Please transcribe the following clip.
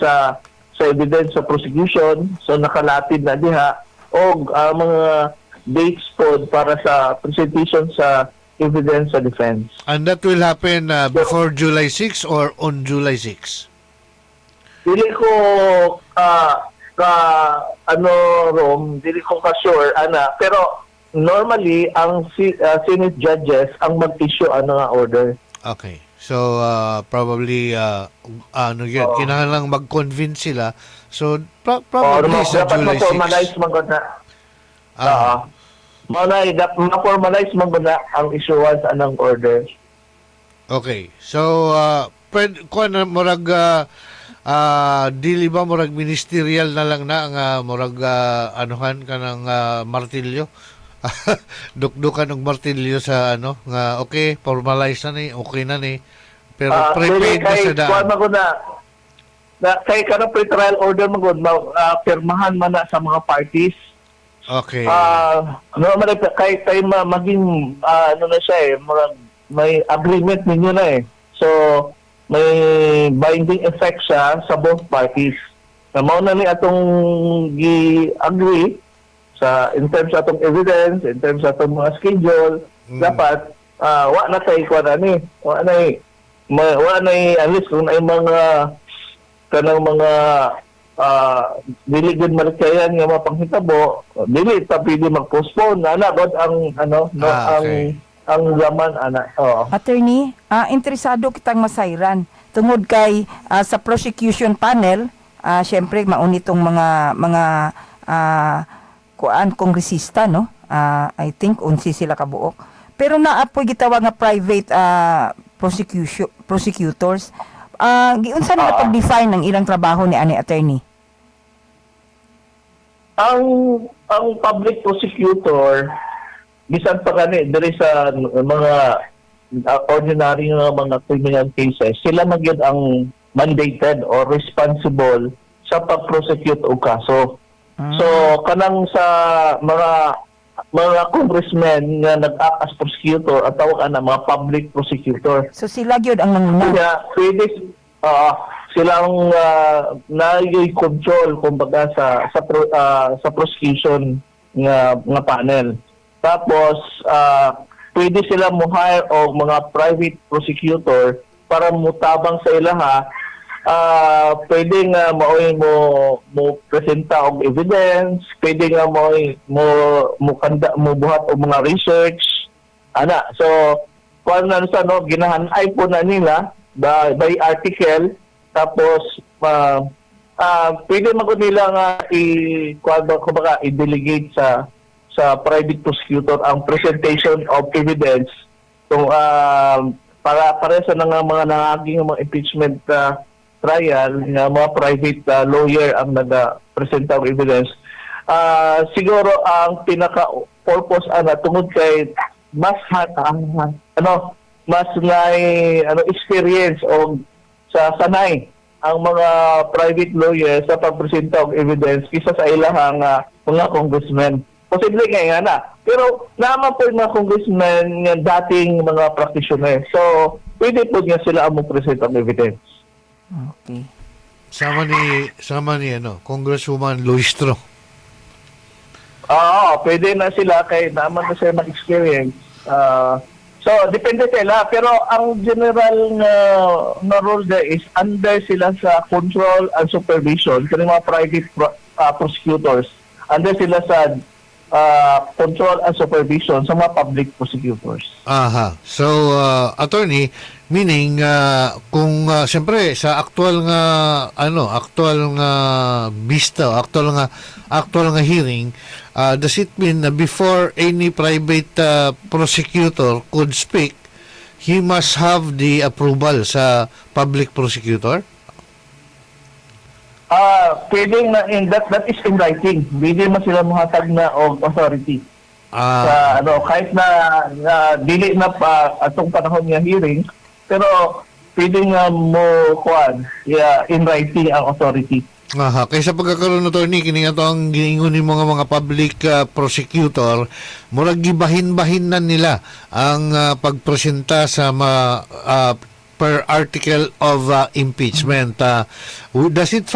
sa evidence sa prosecution, so nakalatid na diha o mga dates po para sa presentation sa evidence sa defense. And that will happen before July 6 or on July 6? Dili ko dili ko ka-sure pero normally ang Senate judges ang mag-issue nga order. Okay. So probably kinahanglan mag-convince sila. So probably sa July 6. Ma-formalize man gud na. Ma-formalize man gud na ang issuance anang order. Okay. So murag dili ba murag ministerial na lang na nga murag anuhan kanang martilyo. Dukdukan og martilyo sa nga okay, formalize na ni, okay na ni. Pero prepaid na sa daan. Kay kanang pre-trial order magud pirmahan man na sa mga parties. Okay. Normally kay maging na siya may agreement ninyo na So may binding effect siya sa both parties. Mao na ni atong gi-agree in terms of atong evidence, in terms of atong mga schedule, dapat wa na tay kuan wa na alis kung ay mga kanang mga dili gud malikayan nga mga panghitabo, dili ta pwede mag-postpone ana god ang okay. ang zaman Attorney, interesado kitang masayran tungod kay sa prosecution panel, syempre maunitong mga kongresista, no? I think 11 sila kabuok. Pero naapoy gitawag nga private prosecutors. Giunsa nila pag-define ng ilang trabaho ni ani attorney? Ang public prosecutor bisan pa kani diri sa mga ordinary nga mga criminal cases, sila magyud ang mandated or responsible sa pag-prosecute og kaso. So kanang sa mga congressmen nga nag-act as prosecutor at tawag mga public prosecutor. So sila gyud ang nanguna. Kaya pwede silang nayoy control kumbaga sa prosecution nga panel. Tapos pwede sila mo-hire og mga private prosecutor para mutabang sa ilaha. Pwede nga maoy mo presenta og evidence, pwede nga mo buhat og mga research so kung ginahanay po na nila by article. Tapos pwede magud nila nga i-delegate sa private prosecutor ang presentation of evidence kung para sa mga nangaging mga impeachment trial nga mga private lawyer ang nag-presenta og evidence. Siguro ang pinaka-purpose tungod kay mas experience o sa sanay ang mga private lawyers sa pagpresenta og evidence kisa sa ilahang mga congressmen. Posible nga na. Pero naman po yung mga congressmen nga dating mga practitioner. So, pwede po nga sila ang presenta ng evidence. Okay. Sama ni Congresswoman Luistro. Pwede na sila kay naman na sila mag-experience. So, depende sila. Pero ang general na role there is under sila sa control and supervision kasi mga private prosecutors. Under sila sa control and supervision sa mga public prosecutors. So, attorney, meaning kung siyempre sa actual nga hearing, does it mean na before any private prosecutor could speak, he must have the approval sa public prosecutor? Pwedeng na that is in writing. Pwede man sila muhatag na og authority. Kahit na dili na pa atong panahon nga hearing, pero pwede nga in writing ang authority. Kaysa pagkakaroon na attorney, kini ato ang giingon ni mga public prosecutor, murag gibahin-bahin na nila ang pagpresenta sa per article of impeachment. Does it